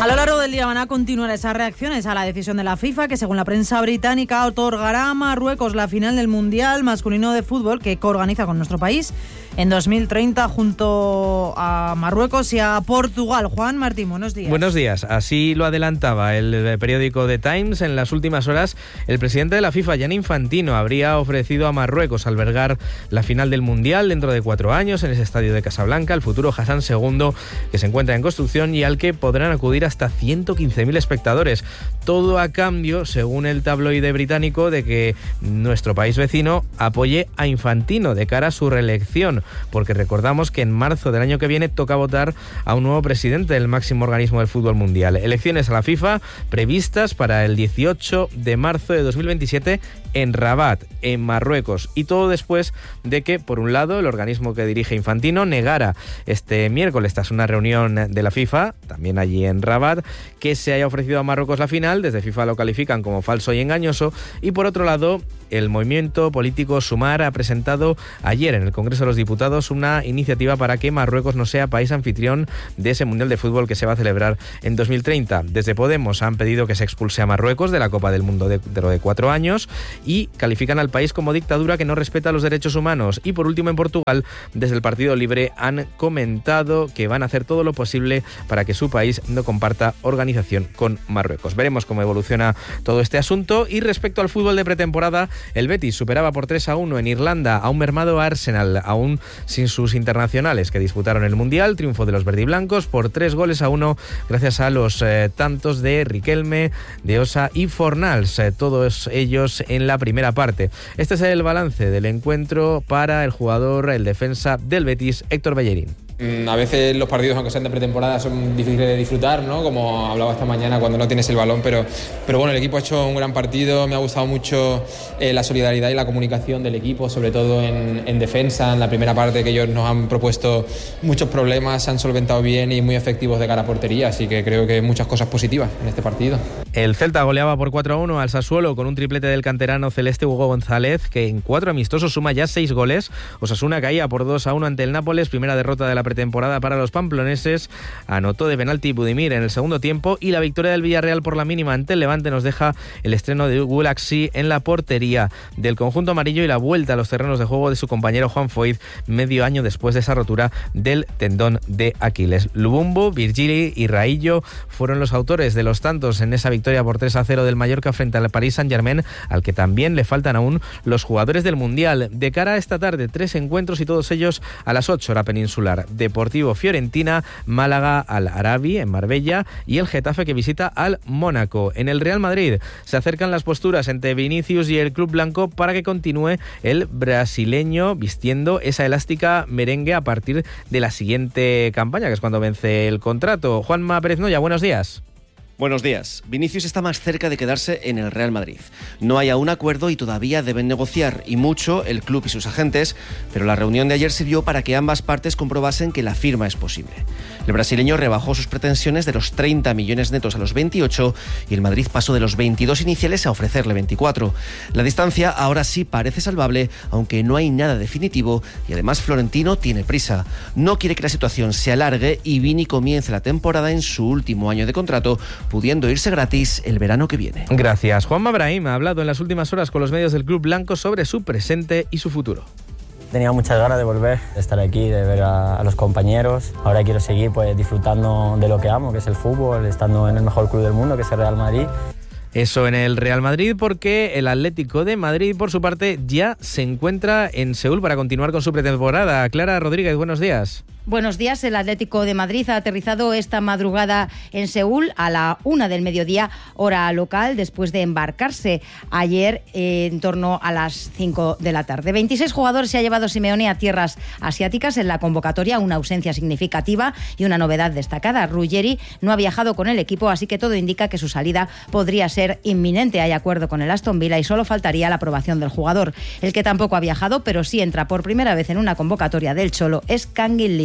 A lo largo del día van a continuar esas reacciones a la decisión de la FIFA, que según la prensa británica otorgará a Marruecos la final del Mundial masculino de fútbol que coorganiza con nuestro país en 2030 junto a Marruecos y a Portugal. Juan Martín, buenos días. Buenos días. Así lo adelantaba el periódico The Times. En las últimas horas, el presidente de la FIFA, Gianni Infantino, habría ofrecido a Marruecos albergar la final del Mundial dentro de 4 años en ese estadio de Casablanca, el futuro Hassan II, que se encuentra en construcción y al que podrán acudir hasta 115.000 espectadores. Todo a cambio, según el tabloide británico, de que nuestro país vecino apoye a Infantino de cara a su reelección, porque recordamos que en marzo del año que viene toca votar a un nuevo presidente del máximo organismo del fútbol mundial. Elecciones a la FIFA previstas para el 18 de marzo de 2027 en Rabat, en Marruecos, y todo después de que, por un lado, el organismo que dirige Infantino negara este miércoles, tras una reunión de la FIFA, también allí en Rabat, que se haya ofrecido a Marruecos la final. Desde FIFA lo califican como falso y engañoso, y por otro lado, el movimiento político Sumar ha presentado ayer en el Congreso de los Diputados una iniciativa para que Marruecos no sea país anfitrión de ese Mundial de Fútbol que se va a celebrar en 2030. Desde Podemos han pedido que se expulse a Marruecos de la Copa del Mundo dentro de 4 años y califican al país como dictadura que no respeta los derechos humanos. Y por último, en Portugal, desde el Partido Libre han comentado que van a hacer todo lo posible para que su país no comparta organización con Marruecos. Veremos cómo evoluciona todo este asunto. Y respecto al fútbol de pretemporada, el Betis superaba por 3-1 en Irlanda a un mermado Arsenal, aún sin sus internacionales que disputaron el Mundial. Triunfo de los verdiblancos por 3-1 gracias a los tantos de Riquelme, de Osa y Fornals, todos ellos en la primera parte. Este es el balance del encuentro para el jugador, el defensa del Betis, Héctor Bellerín. A veces los partidos, aunque sean de pretemporada, son difíciles de disfrutar, ¿no? Como hablaba esta mañana, cuando no tienes el balón, pero bueno, el equipo ha hecho un gran partido. Me ha gustado mucho la solidaridad y la comunicación del equipo, sobre todo en defensa, en la primera parte, que ellos nos han propuesto muchos problemas, se han solventado bien y muy efectivos de cara a portería, así que creo que muchas cosas positivas en este partido. El Celta goleaba por 4-1 al Sassuolo con un triplete del canterano celeste Hugo González, que en 4 amistosos suma ya 6 goles. Osasuna caía por 2-1 ante el Nápoles, primera derrota de la pretemporada para los pamploneses. Anotó de penalti Budimir en el segundo tiempo, y la victoria del Villarreal por la mínima ante el Levante nos deja el estreno de Gulaxi en la portería del conjunto amarillo y la vuelta a los terrenos de juego de su compañero Juan Foyth medio año después de esa rotura del tendón de Aquiles. Lubumbo, Virgili y Raillo fueron los autores de los tantos en esa victoria por 3-0 del Mallorca frente al Paris Saint-Germain, al que también le faltan aún los jugadores del Mundial. De cara a esta tarde, 3 encuentros y todos ellos a las 8 hora peninsular. Deportivo Fiorentina, Málaga al Arabi en Marbella y el Getafe que visita al Mónaco. En el Real Madrid se acercan las posturas entre Vinicius y el club blanco para que continúe el brasileño vistiendo esa elástica merengue a partir de la siguiente campaña, que es cuando vence el contrato. Juanma Pérez Noya, buenos días. Buenos días. Vinicius está más cerca de quedarse en el Real Madrid. No hay aún acuerdo y todavía deben negociar, y mucho el club y sus agentes, pero la reunión de ayer sirvió para que ambas partes comprobasen que la firma es posible. El brasileño rebajó sus pretensiones de los 30 millones netos a los 28 y el Madrid pasó de los 22 iniciales a ofrecerle 24. La distancia ahora sí parece salvable, aunque no hay nada definitivo, y además Florentino tiene prisa. No quiere que la situación se alargue y Vini comience la temporada en su último año de contrato, pudiendo irse gratis el verano que viene. Gracias. Juanma Brahim ha hablado en las últimas horas con los medios del club blanco sobre su presente y su futuro. Tenía muchas ganas de volver, de estar aquí, de ver a los compañeros. Ahora quiero seguir disfrutando de lo que amo, que es el fútbol, estando en el mejor club del mundo, que es el Real Madrid. Eso en el Real Madrid, porque el Atlético de Madrid, por su parte, ya se encuentra en Seúl para continuar con su pretemporada. Clara Rodríguez, buenos días. Buenos días. El Atlético de Madrid ha aterrizado esta madrugada en Seúl a la 1 del mediodía, hora local, después de embarcarse ayer en torno a las 5 de la tarde. 26 jugadores se ha llevado Simeone a tierras asiáticas en la convocatoria, una ausencia significativa y una novedad destacada. Ruggeri no ha viajado con el equipo, así que todo indica que su salida podría ser inminente. Hay acuerdo con el Aston Villa y solo faltaría la aprobación del jugador. El que tampoco ha viajado, pero sí entra por primera vez en una convocatoria del Cholo, es Canguilí.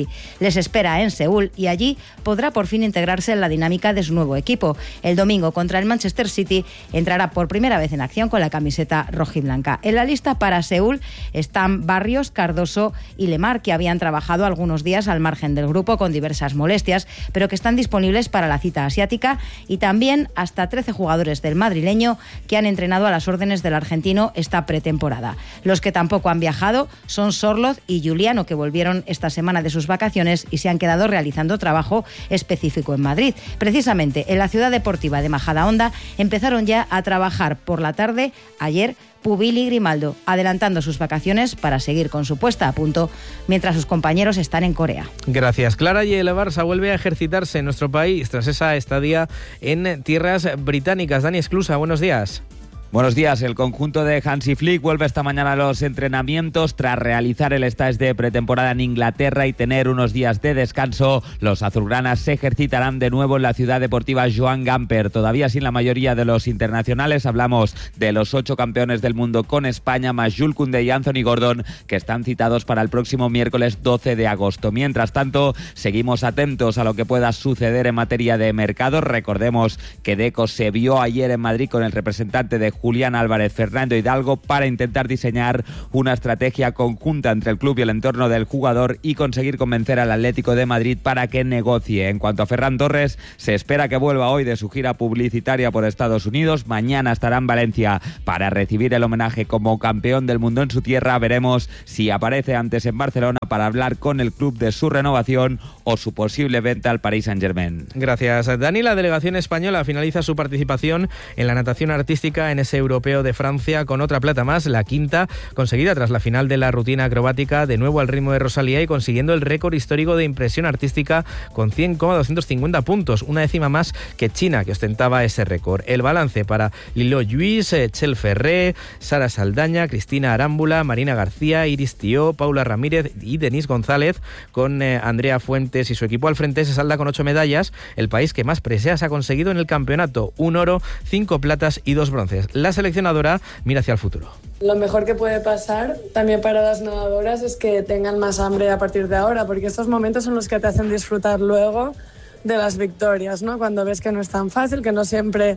Les espera en Seúl y allí podrá por fin integrarse en la dinámica de su nuevo equipo. El domingo contra el Manchester City entrará por primera vez en acción con la camiseta rojiblanca. En la lista para Seúl están Barrios, Cardoso y Lemar, que habían trabajado algunos días al margen del grupo con diversas molestias, pero que están disponibles para la cita asiática, y también hasta 13 jugadores del madrileño que han entrenado a las órdenes del argentino esta pretemporada. Los que tampoco han viajado son Sorloz y Juliano, que volvieron esta semana de sus vacaciones y se han quedado realizando trabajo específico en Madrid. Precisamente en la ciudad deportiva de Majadahonda empezaron ya a trabajar por la tarde ayer Pubil y Grimaldo, adelantando sus vacaciones para seguir con su puesta a punto mientras sus compañeros están en Corea. Gracias, Clara. Y el Barça vuelve a ejercitarse en nuestro país tras esa estadía en tierras británicas. Dani Esclusa, buenos días. Buenos días. El conjunto de Hansi Flick vuelve esta mañana a los entrenamientos tras realizar el stage de pretemporada en Inglaterra y tener unos días de descanso. Los azulgranas se ejercitarán de nuevo en la ciudad deportiva Joan Gamper, todavía sin la mayoría de los internacionales. Hablamos de los 8 campeones del mundo con España, más Jules Koundé y Anthony Gordon, que están citados para el próximo miércoles 12 de agosto. Mientras tanto, seguimos atentos a lo que pueda suceder en materia de mercado. Recordemos que Deco se vio ayer en Madrid con el representante de Julián Álvarez, Fernando Hidalgo, para intentar diseñar una estrategia conjunta entre el club y el entorno del jugador y conseguir convencer al Atlético de Madrid para que negocie. En cuanto a Ferran Torres, se espera que vuelva hoy de su gira publicitaria por Estados Unidos. Mañana estará en Valencia para recibir el homenaje como campeón del mundo en su tierra. Veremos si aparece antes en Barcelona para hablar con el club de su renovación o su posible venta al Paris Saint-Germain. Gracias, Dani. La delegación española finaliza su participación en la natación artística en ese europeo de Francia con otra plata más, la quinta conseguida tras la final de la rutina acrobática, de nuevo al ritmo de Rosalía y consiguiendo el récord histórico de impresión artística con 100,250 puntos, una décima más que China, que ostentaba ese récord. El balance para Lilo Lluís, Chel Ferré, Sara Saldaña, Cristina Arámbula, Marina García, Iris Tió, Paula Ramírez y Denise González, con Andrea Fuentes y su equipo al frente, se salda con 8 medallas, el país que más preseas ha conseguido en el campeonato, 1 oro, 5 platas y 2 bronces. La seleccionadora mira hacia el futuro. Lo mejor que puede pasar también para las nadadoras es que tengan más hambre a partir de ahora, porque estos momentos son los que te hacen disfrutar luego de las victorias, ¿no? Cuando ves que no es tan fácil, que no siempre,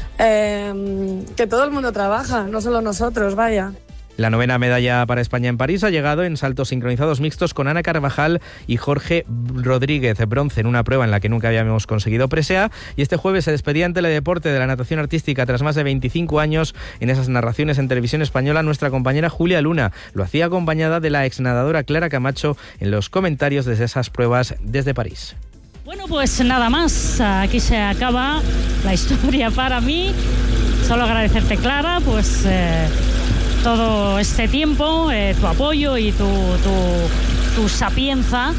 que todo el mundo trabaja, no solo nosotros, vaya. La 9ª medalla para España en París ha llegado en saltos sincronizados mixtos con Ana Carvajal y Jorge Rodríguez, bronce en una prueba en la que nunca habíamos conseguido presea, y este jueves se despedía en Teledeporte de la natación artística tras más de 25 años en esas narraciones en televisión española nuestra compañera Julia Luna. Lo hacía acompañada de la exnadadora Clara Camacho en los comentarios desde esas pruebas desde París. Bueno, pues nada más, aquí se acaba la historia para mí. Solo agradecerte, Clara, pues todo este tiempo, tu apoyo y tu sapienza.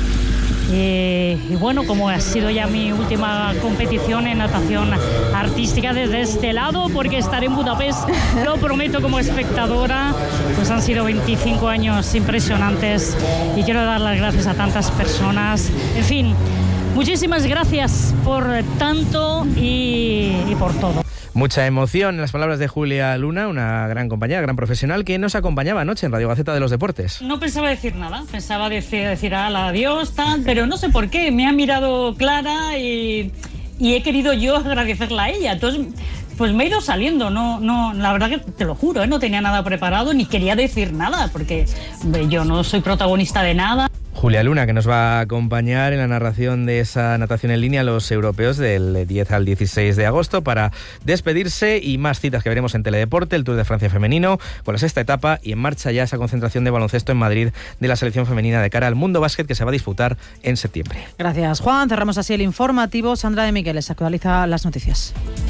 Y bueno, como ha sido ya mi última competición en natación artística desde este lado, porque estaré en Budapest, lo prometo, como espectadora, pues han sido 25 años impresionantes y quiero dar las gracias a tantas personas. En fin, muchísimas gracias por tanto y por todo. Mucha emoción en las palabras de Julia Luna, una gran compañera, gran profesional, que nos acompañaba anoche en Radio Gaceta de los Deportes. No pensaba decir nada, pensaba decir adiós, tal, pero no sé por qué, me ha mirado Clara y he querido yo agradecerla a ella, entonces pues me he ido saliendo, no, la verdad que te lo juro, no tenía nada preparado ni quería decir nada, porque yo no soy protagonista de nada. Julia Luna, que nos va a acompañar en la narración de esa natación en línea a los europeos del 10 al 16 de agosto para despedirse, y más citas que veremos en Teledeporte, el Tour de Francia femenino con la 6ª etapa y en marcha ya esa concentración de baloncesto en Madrid de la selección femenina de cara al Mundo Básquet que se va a disputar en septiembre. Gracias, Juan. Cerramos así el informativo. Sandra de Migueles actualiza las noticias.